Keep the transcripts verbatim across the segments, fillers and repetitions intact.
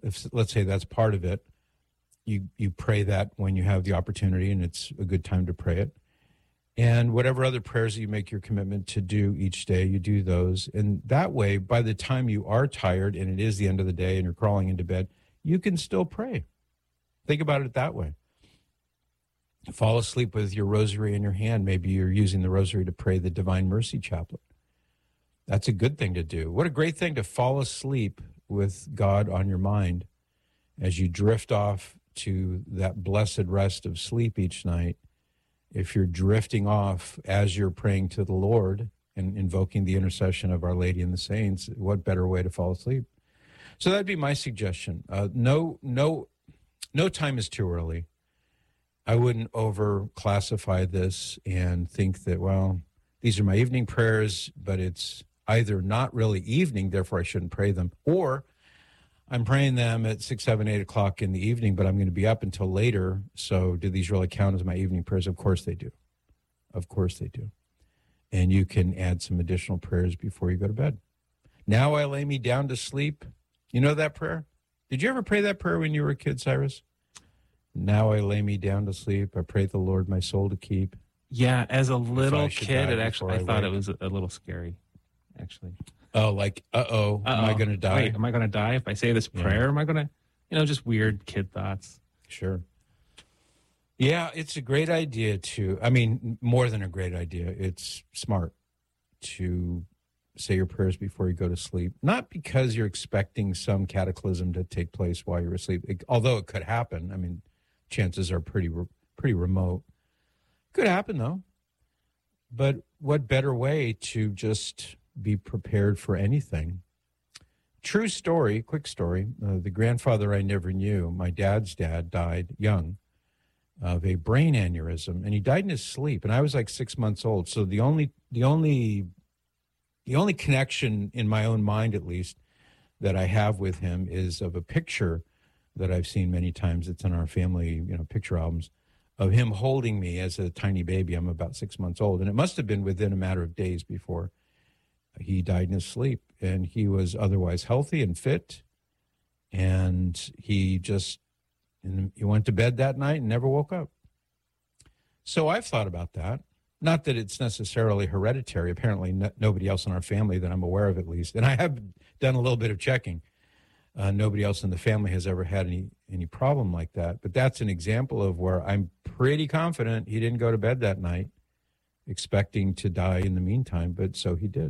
if let's say that's part of it, you you pray that when you have the opportunity, and it's a good time to pray it. And whatever other prayers that you make your commitment to do each day, you do those. And that way, by the time you are tired and it is the end of the day and you're crawling into bed, you can still pray. Think about it that way. Fall asleep with your rosary in your hand. Maybe you're using the rosary to pray the Divine Mercy Chaplet. That's a good thing to do. What a great thing to fall asleep with God on your mind as you drift off to that blessed rest of sleep each night. If you're drifting off as you're praying to the Lord and invoking the intercession of Our Lady and the saints, what better way to fall asleep? So that'd be my suggestion. Uh, no, no, no time is too early. I wouldn't over-classify this and think that, well, these are my evening prayers, but it's either not really evening, therefore I shouldn't pray them, or I'm praying them at six, seven, eight o'clock in the evening, but I'm going to be up until later, so do these really count as my evening prayers? Of course they do. Of course they do. And you can add some additional prayers before you go to bed. Now I lay me down to sleep. You know that prayer? Did you ever pray that prayer when you were a kid, Cyrus? Now I lay me down to sleep. I pray the Lord my soul to keep. Yeah, as a little kid, it actually I, I thought wake. It was a little scary, actually. Oh, like, uh-oh, uh-oh. Am I going to die? Wait, am I going to die if I say this prayer? Yeah. Am I going to, you know, just weird kid thoughts. Sure. Yeah, it's a great idea to, I mean, more than a great idea. It's smart to say your prayers before you go to sleep. Not because you're expecting some cataclysm to take place while you're asleep, it, although it could happen. I mean, chances are pretty pretty remote. Could happen, though. But what better way to just be prepared for anything? True story, quick story. Uh, the grandfather I never knew, my dad's dad, died young of a brain aneurysm, and he died in his sleep. And I was like six months old. So the only the only the only connection in my own mind, at least, that I have with him is of a picture that I've seen many times. It's in our family, you know, picture albums of him holding me as a tiny baby. I'm about six months old. And it must have been within a matter of days before he died in his sleep. And he was otherwise healthy and fit. And he just, and he went to bed that night and never woke up. So I've thought about that. Not that it's necessarily hereditary. Apparently no, nobody else in our family that I'm aware of, at least. And I have done a little bit of checking. Uh, nobody else in the family has ever had any, any problem like that. But that's an example of where I'm pretty confident he didn't go to bed that night expecting to die in the meantime, but so he did.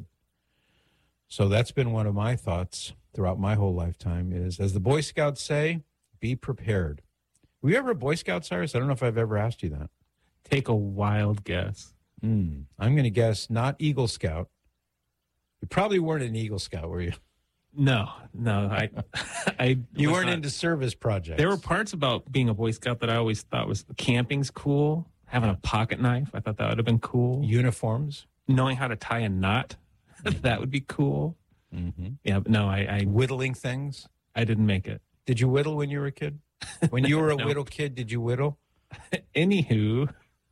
So that's been one of my thoughts throughout my whole lifetime is, as the Boy Scouts say, be prepared. Were you ever a Boy Scout, Cyrus? I don't know if I've ever asked you that. Take a wild guess. Mm, I'm going to guess not Eagle Scout. You probably weren't an Eagle Scout, were you? No, no. I, I. You weren't not, into service projects. There were parts about being a Boy Scout that I always thought was camping's cool. Having a pocket knife, I thought that would have been cool. Uniforms, knowing how to tie a knot, that would be cool. Mm-hmm. Yeah, but no, I, I whittling things. I didn't make it. Did you whittle when you were a kid? When you were a no. whittle kid, did you whittle? Anywho,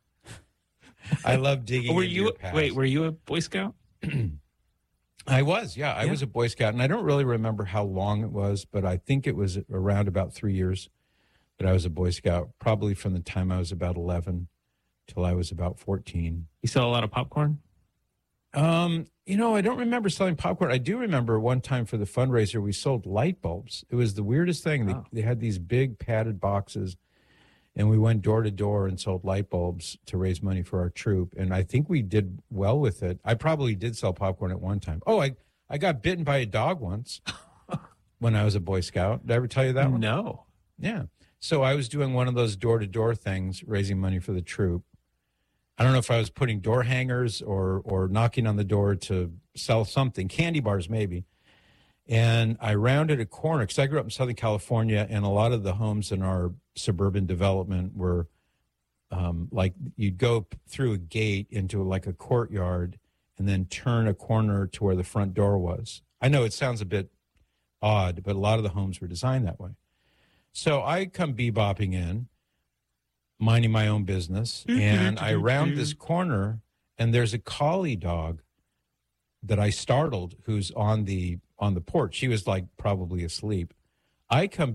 I love digging. Were into you your past. Wait? Were you a Boy Scout? I was, yeah. I yeah. was a Boy Scout, and I don't really remember how long it was, but I think it was around about three years that I was a Boy Scout, probably from the time I was about eleven till I was about fourteen. You sell a lot of popcorn? Um, you know, I don't remember selling popcorn. I do remember one time for the fundraiser, we sold light bulbs. It was the weirdest thing. Oh. They, they had these big padded boxes, and we went door to door and sold light bulbs to raise money for our troop. And I think we did well with it. I probably did sell popcorn at one time. Oh, I, I got bitten by a dog once when I was a Boy Scout. Did I ever tell you that one? No. Yeah. So I was doing one of those door to door things, raising money for the troop. I don't know if I was putting door hangers or or knocking on the door to sell something, candy bars maybe. And I rounded a corner because I grew up in Southern California, and a lot of the homes in our suburban development were um, like you'd go through a gate into like a courtyard and then turn a corner to where the front door was. I know it sounds a bit odd, but a lot of the homes were designed that way. So I come bebopping in, minding my own business, and I round this corner, and there's a collie dog that I startled who's on the on the porch. She was like probably asleep. I come